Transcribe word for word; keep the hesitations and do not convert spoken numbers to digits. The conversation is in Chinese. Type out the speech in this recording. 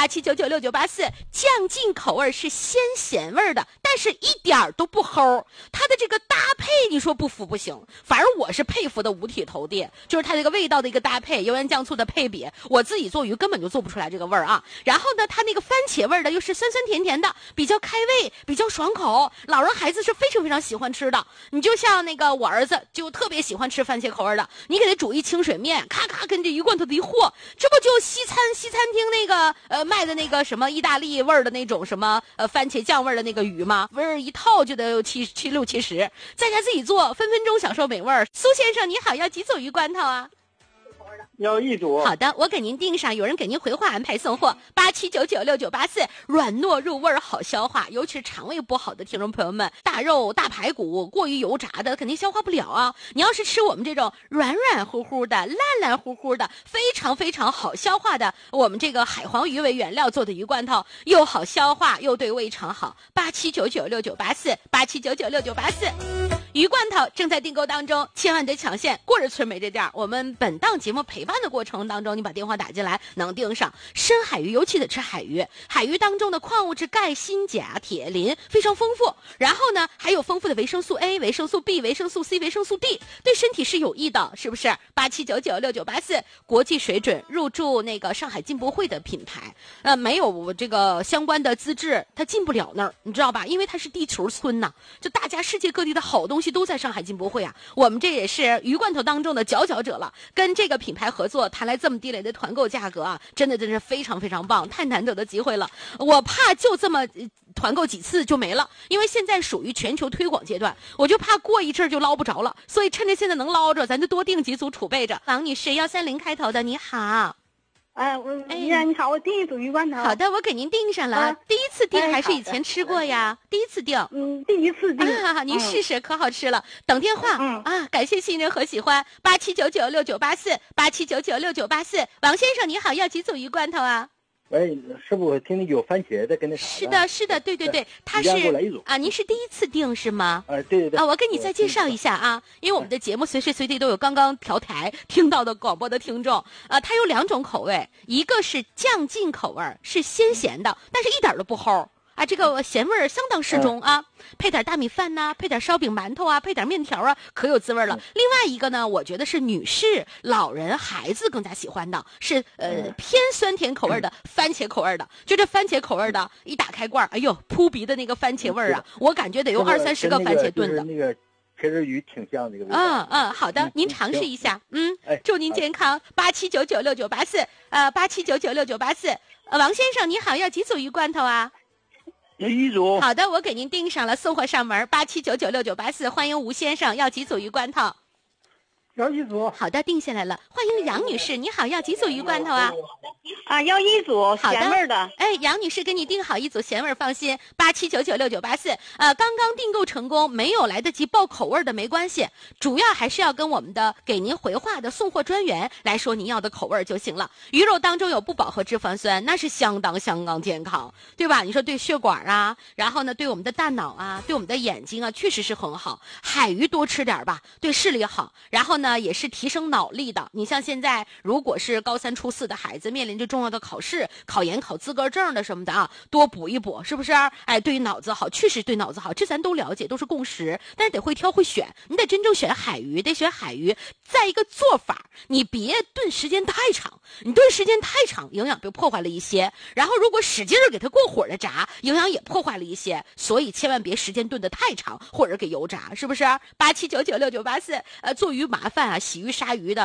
八七九九六九八四，酱进口味是鲜咸味的，但是一点都不齁。它的这个搭配，你说不服不行，反正我是佩服的五体投地，就是它这个味道的一个搭配，油盐酱醋的配比，我自己做鱼根本就做不出来这个味儿啊。然后呢，它那个番茄味的又是酸酸甜甜的，比较开胃，比较爽口，老人孩子是非常非常喜欢吃的。你就像那个我儿子就特别喜欢吃番茄口味的，你给他煮一清水面，咔咔跟这鱼罐头的一和，这不就西餐西餐厅那个呃卖的那个什么意大利味的那种什么呃番茄酱味的那个鱼吗？味儿一套就得有七七六七十，在家自己做，分分钟享受美味儿。苏先生你好，要几组鱼罐头啊？ 要一组。 好的，我给您订上，有人给您回话安排送货，八七九九六九八四，软糯入味好消化，尤其是肠胃不好的听众朋友们，大肉大排骨过于油炸的肯定消化不了啊。你要是吃我们这种软软乎乎的、烂烂乎乎的、非常非常好消化的，我们这个海黄鱼为原料做的鱼罐头，又好消化又对胃肠好，八七九九六九八四，八七九九六九八四。鱼罐头正在订购当中，千万得抢现。过日村没这店，我们本档节目陪伴的过程当中，你把电话打进来能订上。深海鱼尤其得吃海鱼，海鱼当中的矿物质钙、锌、钾、铁、磷非常丰富，然后呢还有丰富的维生素 A、维生素 B、维生素 C、维生素 D， 对身体是有益的，是不是？八七九九六九八四，国际水准，入驻那个上海进博会的品牌，呃，没有这个相关的资质，它进不了那儿，你知道吧？因为它是地球村呐，就大家世界各地的好东西都在上海进博会啊，我们这也是鱼罐头当中的佼佼者了。跟这个品牌合作，谈来这么低廉的团购价格啊，真的真是非常非常棒，太难得的机会了。我怕就这么团购几次就没了，因为现在属于全球推广阶段，我就怕过一阵就捞不着了。所以趁着现在能捞着，咱就多订几组储备着。王女士，幺三零开头的，你好。 哎，我依然你好，我订一组鱼罐头。 好的，我给您订上了。啊、第一次订还是以前吃过呀？哎、第一次订。 嗯，第一次订。 啊，您试试，可好吃了。等电话。 嗯啊，感谢信任和喜欢。八七九九六九八四，八七九九六九八四。王先生你好，要几组鱼罐头啊？ 喂，师傅，听你有番茄的跟那啥。 是的，是的，对对对，他是啊，您是第一次订是吗？ 啊，对对对。 啊，我跟你再介绍一下啊，因为我们的节目随时随地都有刚刚调台听到的广播的听众啊，它有两种口味，一个是酱进口味，是鲜咸的，但是一点都不齁。啊，这个咸味儿相当适中啊，配点大米饭呐、啊，配点烧饼馒头啊，配点面条啊，可有滋味了。另外一个呢，我觉得是女士、老人、孩子更加喜欢的，是呃偏酸甜口味的番茄口味的。就这番茄口味的，一打开罐，哎呦，扑鼻的那个番茄味儿啊，我感觉得有二三十个番茄炖的。 那个茄汁鱼挺像那个味道。 嗯嗯，好的，您尝试一下。嗯，祝您健康。八七九九六九八四，呃，八七九九六九八四。呃，王先生你好，要几组鱼罐头啊？ 一组。 好的，我给您订上了，送货上门。八七九九六九八四，欢迎吴先生，要几组鱼罐头？ 要一组。 好的，定下来了。欢迎杨女士，你好，要几组鱼罐头啊？ 啊，要一组咸味的。 哎，杨女士给你订好一组咸味，放心。八七九九六九八四，呃，刚刚订购成功，没有来得及报口味的没关系，主要还是要跟我们的给您回话的送货专员来说您要的口味就行了。鱼肉当中有不饱和脂肪酸，那是相当相当健康，对吧？你说对血管啊，然后呢，对我们的大脑啊，对我们的眼睛啊，确实是很好。海鱼多吃点吧，对视力好，然后呢，也是提升脑力的。你像现在，如果是高三、初四的孩子面临着重要的考试、考研、考资格证的什么的啊，多补一补，是不是？哎，对于脑子好，确实对脑子好，这咱都了解，都是共识。但是得会挑会选，你得真正选海鱼，得选海鱼。再一个做法，你别炖时间太长，你炖时间太长，营养被破坏了一些。然后如果使劲儿给它过火的炸，营养也破坏了一些。所以千万别时间炖得太长，或者给油炸，是不是？八七九九六九八四，呃，做鱼麻烦啊，洗鱼杀鱼的。